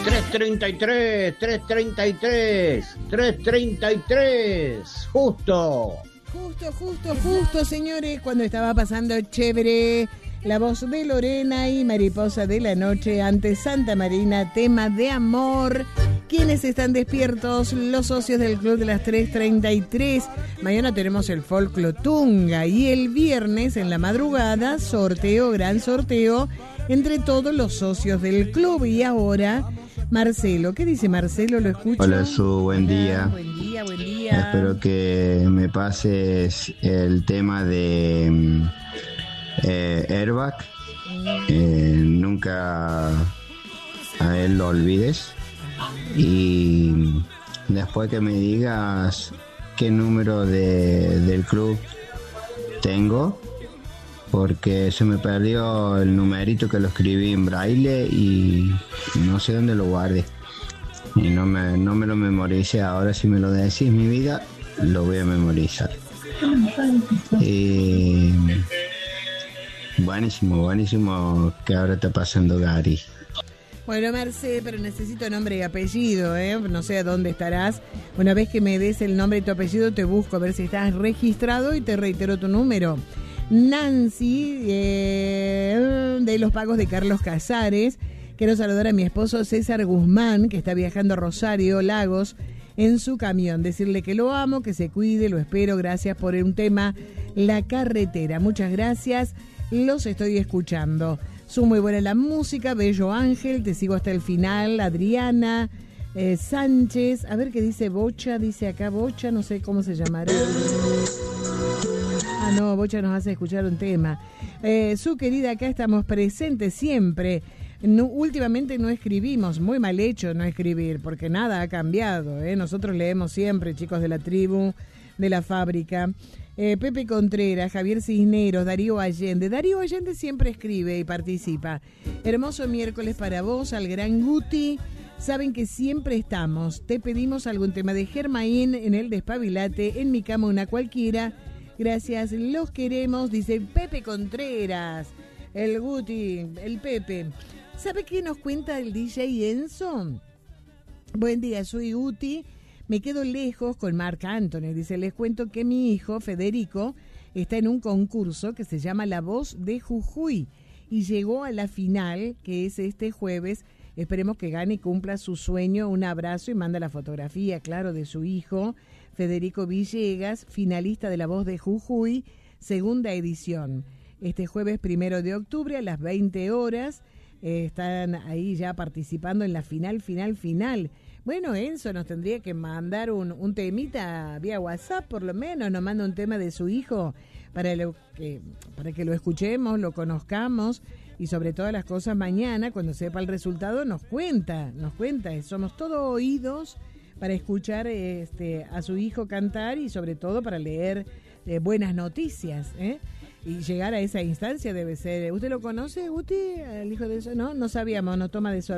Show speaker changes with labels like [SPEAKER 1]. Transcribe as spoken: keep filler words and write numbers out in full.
[SPEAKER 1] tres treinta y tres, tres treinta y tres, tres treinta y tres, justo.
[SPEAKER 2] Justo, justo, justo, señores, cuando estaba pasando chévere la voz de Lorena y Mariposa de la Noche ante Santa Marina, tema de amor. ¿Quiénes están despiertos? Los socios del Club de las tres treinta y tres. Mañana tenemos el Folclotunga y el viernes en la madrugada, sorteo, gran sorteo entre todos los socios del club. Y ahora, Marcelo, ¿qué dice Marcelo? ¿Lo escucho?
[SPEAKER 3] Hola, Su, buen
[SPEAKER 2] Hola,
[SPEAKER 3] día.
[SPEAKER 2] Buen día, buen día.
[SPEAKER 3] Espero que me pases el tema de eh, Airbag. Eh, nunca a él lo olvides. Y después que me digas qué número de, del club tengo, porque se me perdió el numerito que lo escribí en braille y no sé dónde lo guardé y no me, no me lo memoricé. Ahora si me lo decís, mi vida, lo voy a memorizar. Y buenísimo, buenísimo que ahora está pasando Gary.
[SPEAKER 2] Bueno, Marce, pero necesito nombre y apellido, ¿eh? No sé a dónde estarás. Una vez que me des el nombre y tu apellido, te busco a ver si estás registrado y te reitero tu número. Nancy, eh, de los pagos de Carlos Casares. Quiero saludar a mi esposo César Guzmán, que está viajando a Rosario, Lagos, en su camión. Decirle que lo amo, que se cuide, lo espero. Gracias por un tema, la carretera. Muchas gracias, los estoy escuchando. Son muy buena la música, Bello Ángel, te sigo hasta el final. Adriana eh, Sánchez, a ver qué dice Bocha, dice acá Bocha, no sé cómo se llamará. Ah, no, Bocha nos hace escuchar un tema. Eh, su querida, acá estamos presentes siempre. No, últimamente no escribimos, muy mal hecho no escribir, porque nada ha cambiado, ¿eh? Nosotros leemos siempre, chicos de la tribu, de la fábrica. Eh, Pepe Contreras, Javier Cisneros, Darío Allende. Darío Allende siempre escribe y participa. Hermoso miércoles para vos, al gran Guti. Saben que siempre estamos. Te pedimos algún tema de Germain en el Despabilate, en mi cama una cualquiera. Gracias, los queremos, dice Pepe Contreras. El Guti, el Pepe. ¿Sabe qué nos cuenta el D J Enzo? Buen día, soy Guti. Me quedo lejos con Marc Anthony. Dice, les cuento que mi hijo, Federico, está en un concurso que se llama La Voz de Jujuy y llegó a la final, que es este jueves. Esperemos que gane y cumpla su sueño. Un abrazo y manda la fotografía, claro, de su hijo, Federico Villegas, finalista de La Voz de Jujuy, segunda edición. Este jueves primero de octubre a las veinte horas eh, están ahí ya participando en la final, final, final. Bueno, Enzo nos tendría que mandar un, un temita vía WhatsApp, por lo menos, nos manda un tema de su hijo para, lo que, para que lo escuchemos, lo conozcamos y sobre todas las cosas mañana, cuando sepa el resultado, nos cuenta, nos cuenta. Somos todos oídos para escuchar este, a su hijo cantar y sobre todo para leer eh, buenas noticias, ¿eh? Y llegar a esa instancia debe ser... ¿Usted lo conoce, Guti, al hijo de eso? No, no sabíamos, nos toma de sorpresa.